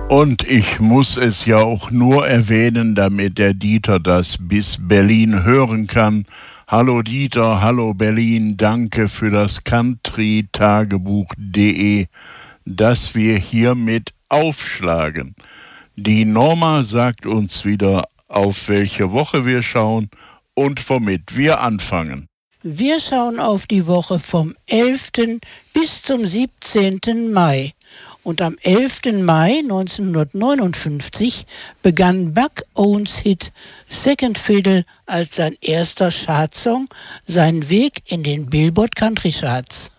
Und ich muss es ja auch nur erwähnen, damit der Dieter das bis Berlin hören kann. Hallo Dieter, hallo Berlin, danke für das countrytagebuch.de, das wir hiermit aufschlagen. Die Norma sagt uns wieder, auf welche Woche wir schauen und womit wir anfangen. Wir schauen auf die Woche vom 11. bis zum 17. Mai. Und am 11. Mai 1959 begann Buck Owens' Hit Second Fiddle als sein erster Chartsong seinen Weg in den Billboard Country Charts.